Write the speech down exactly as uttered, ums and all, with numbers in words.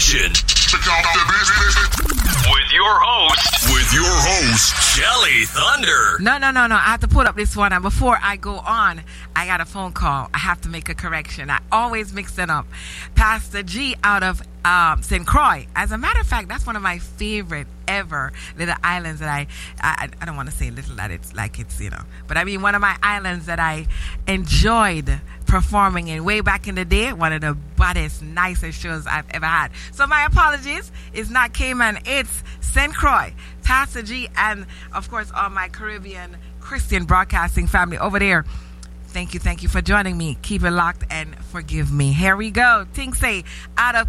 Connection. With your host, with your host, Shelly Thunder. No, no, no, no. I have to put up this one. And before I go on, I got a phone call. I have to make a correction. I always mix it up. Pastor G out of um, Saint Croix. As a matter of fact, that's one of my favorite ever little islands that I, I, I don't want to say little that it's like it's, you know, but I mean one of my islands that I enjoyed performing in way back in the day. One of the baddest, nicest shows I've ever had. So my apologies. It's not Cayman. It's Saint Croix, Pastor G, and of course all my Caribbean Christian broadcasting family over there. Thank you, thank you for joining me. Keep it locked and forgive me. Here we go. Ting say out of